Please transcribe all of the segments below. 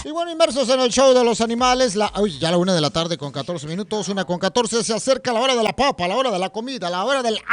Y bueno, inmersos en el show de los animales, ya la 1:14 con 14 minutos, 1:14, se acerca la hora de la papa, la hora de la comida, la hora del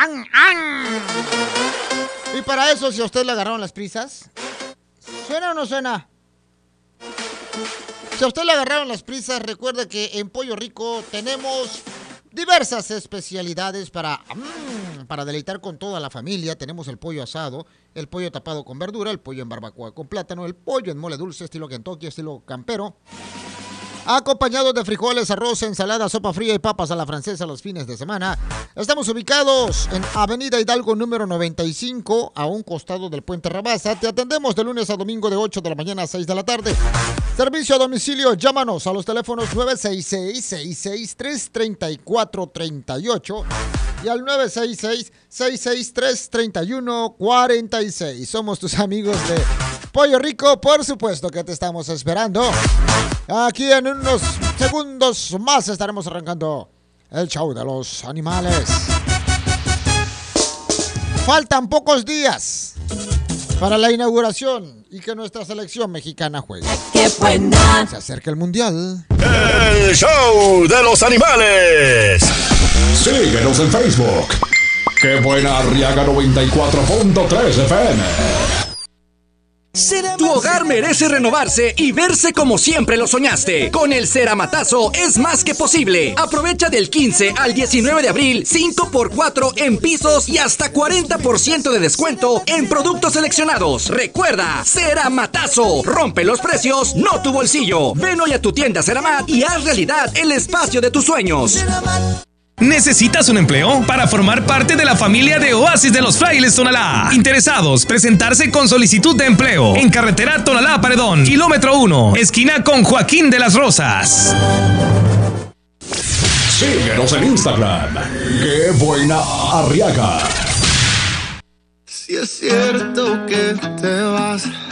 Y para eso, si a usted le agarraron las prisas, ¿suena o no suena? Si a usted le agarraron las prisas, recuerde que en Pollo Rico tenemos diversas especialidades para deleitar con toda la familia. Tenemos el pollo asado, el pollo tapado con verdura, el pollo en barbacoa con plátano, el pollo en mole dulce, estilo Kentucky, estilo campero, acompañado de frijoles, arroz, ensalada, sopa fría y papas a la francesa los fines de semana. Estamos ubicados en Avenida Hidalgo número 95, a un costado del Puente Rabasa. Te atendemos de lunes a domingo de 8 de la mañana a 6 de la tarde. Servicio a domicilio, llámanos a los teléfonos 966-663-3438 y al 966-663-3146. Somos tus amigos de Pollo Rico, por supuesto que te estamos esperando. Aquí en unos segundos más estaremos arrancando el show de los animales. Faltan pocos días para la inauguración y que nuestra selección mexicana juegue. ¡Qué buena! Se acerca el mundial. El show de los animales. Síguenos en Facebook. ¡Qué buena! Arriaga 94.3 FM. Tu hogar merece renovarse y verse como siempre lo soñaste. Con el Ceramatazo es más que posible. Aprovecha del 15 al 19 de abril 5x4 en pisos y hasta 40% de descuento en productos seleccionados. Recuerda, Ceramatazo. Rompe los precios, no tu bolsillo. Ven hoy a tu tienda Ceramat y haz realidad el espacio de tus sueños. ¿Necesitas un empleo? Para formar parte de la familia de Oasis de los Frailes Tonalá. Interesados, presentarse con solicitud de empleo en carretera Tonalá-Paredón, kilómetro 1, esquina con Joaquín de las Rosas. Síguenos en Instagram. ¡Qué buena Arriaga! Si es cierto que te vas,